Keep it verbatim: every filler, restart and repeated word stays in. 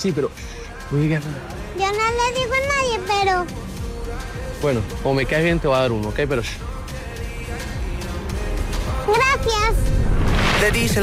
Sí, pero... No digas nada. Yo no le digo a nadie, pero... Bueno, o me caes bien, te voy a dar uno, ¿ok? Pero... Gracias. Le dice